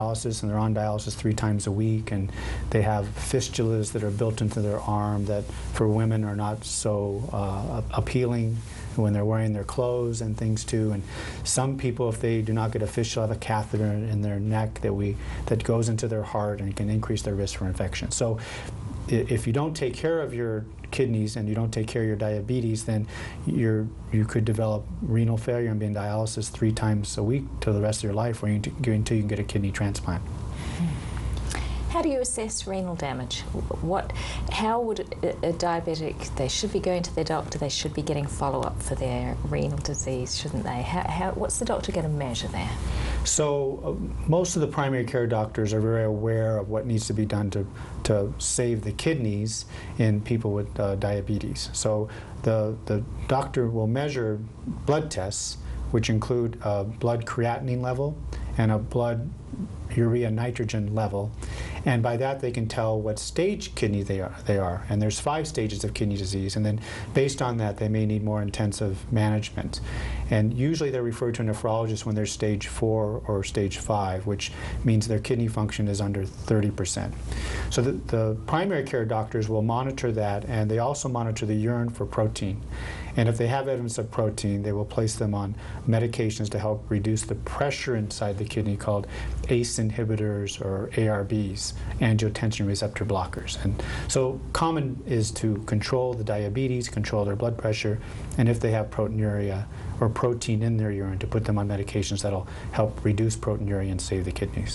dialysis, and they're on dialysis 3 times a week, and they have fistulas that are built into their arm that for women are not so appealing when they're wearing their clothes and things too. And some people, if they do not get a fistula, have a catheter in their neck that goes into their heart and can increase their risk for infection. So if you don't take care of your kidneys and you don't take care of your diabetes, then you could develop renal failure and be in dialysis 3 times a week till the rest of your life, until you can get a kidney transplant. How do you assess renal damage? How would a diabetic, they should be going to their doctor, they should be getting follow-up for their renal disease, shouldn't they? What's the doctor going to measure there? So most of the primary care doctors are very aware of what needs to be done to save the kidneys in people with diabetes. So the doctor will measure blood tests, which include a blood creatinine level and a blood urea nitrogen level, and by that they can tell what stage kidney they are. And there's 5 stages of kidney disease, and then based on that they may need more intensive management. And usually they're referred to a nephrologist when they're stage 4 or stage 5, which means their kidney function is under 30%. So the primary care doctors will monitor that, and they also monitor the urine for protein. And if they have evidence of protein, they will place them on medications to help reduce the pressure inside the kidney called ACE inhibitors or ARBs, angiotensin receptor blockers. And so common is to control the diabetes, control their blood pressure, and if they have proteinuria or protein in their urine, to put them on medications that'll help reduce proteinuria and save the kidneys.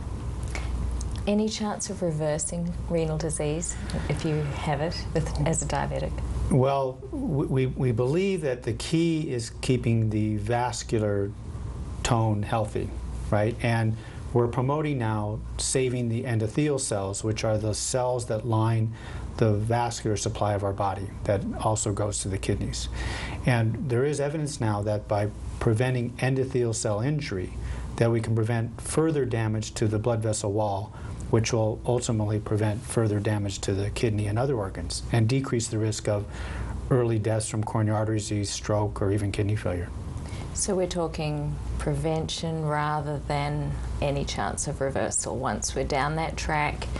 Any chance of reversing renal disease if you have it as a diabetic? Well, we believe that the key is keeping the vascular tone healthy, right? And we're promoting now saving the endothelial cells, which are the cells that line the vascular supply of our body that also goes to the kidneys. And there is evidence now that by preventing endothelial cell injury, that we can prevent further damage to the blood vessel wall, which will ultimately prevent further damage to the kidney and other organs and decrease the risk of early deaths from coronary artery disease, stroke, or even kidney failure. So we're talking prevention rather than any chance of reversal. Once we're down that track,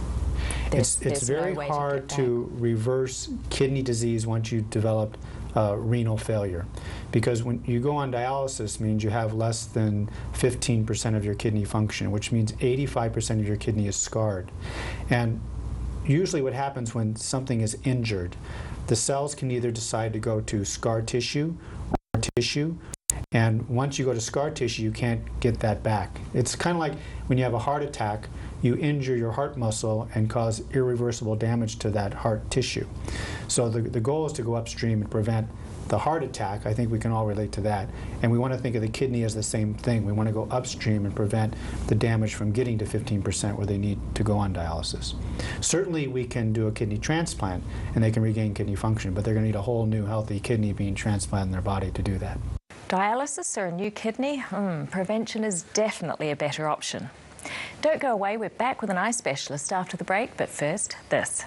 it's very no way hard to reverse kidney disease once you've developed renal failure, because when you go on dialysis means you have less than 15% of your kidney function, which means 85% of your kidney is scarred. And usually what happens when something is injured, the cells can either decide to go to scar tissue or tissue, and once you go to scar tissue, you can't get that back. It's kind of like when you have a heart attack, you injure your heart muscle and cause irreversible damage to that heart tissue. So the goal is to go upstream and prevent the heart attack. I think we can all relate to that. And we want to think of the kidney as the same thing. We want to go upstream and prevent the damage from getting to 15% where they need to go on dialysis. Certainly we can do a kidney transplant and they can regain kidney function, but they're going to need a whole new healthy kidney being transplanted in their body to do that. Dialysis or a new kidney? Prevention is definitely a better option. Don't go away, we're back with an eye specialist after the break, but first, this.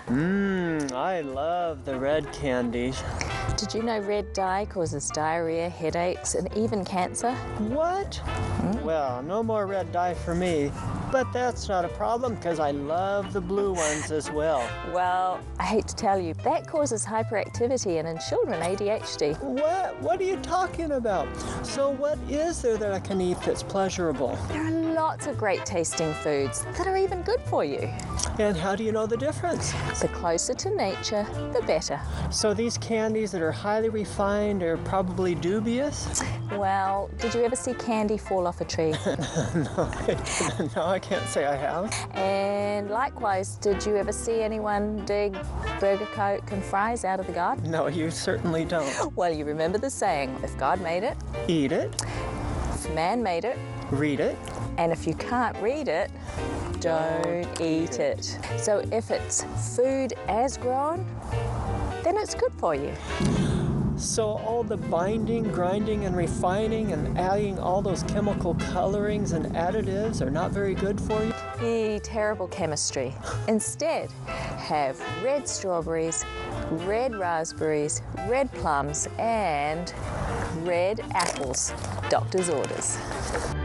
I love the red candy. Did you know red dye causes diarrhea, headaches, and even cancer? What? Well, no more red dye for me. But that's not a problem because I love the blue ones as well. Well, I hate to tell you, that causes hyperactivity and in children, ADHD. What are you talking about? So what is there that I can eat that's pleasurable? There are lots of great tasting foods that are even good for you. And how do you know the difference? The closer to nature, the better. So these candies that are highly refined are probably dubious? Well, did you ever see candy fall off a tree? No, I can't say I have. And likewise, did you ever see anyone dig burger, Coke and fries out of the garden? No, you certainly don't. Well, you remember the saying, if God made it, eat it. If man made it, read it. And if you can't read it, don't eat it. So if it's food as grown, then it's good for you. So all the binding, grinding, and refining and adding all those chemical colorings and additives are not very good for you? Terrible chemistry. Instead, have red strawberries, red raspberries, red plums, and red apples. Doctor's orders.